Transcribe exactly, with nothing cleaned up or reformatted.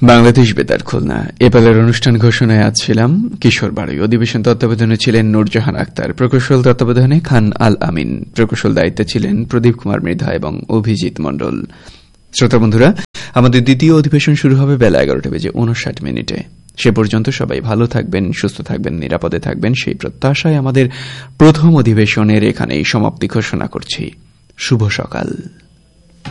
বাংলাদেশ বেতার খুলনা এপালের অনুষ্ঠান ঘোষণায় আজ ছিলাম কিশোর বাড়ি। অধিবেশন তত্ত্বাবধানে ছিলেন নূরজাহান আক্তার, প্রকৌশল তত্ত্বাবধানে খান আল আমিন, প্রকৌশল দায়িত্বে ছিলেন প্রদীপ কুমার মৃধা এবং অভিজিৎ মণ্ডল। শ্রোতা বন্ধুরা, আমাদের দ্বিতীয় অধিবেশন শুরু হবে বেলা এগারোটা বেজে উনষাট মিনিটে। সে পর্যন্ত সবাই ভালো থাকবেন, সুস্থ থাকবেন, নিরাপদে থাকবেন, সেই প্রত্যাশায় আমাদের প্রথম অধিবেশনের এখানেই সমাপ্তি ঘোষণা করছি। শুভ সকাল।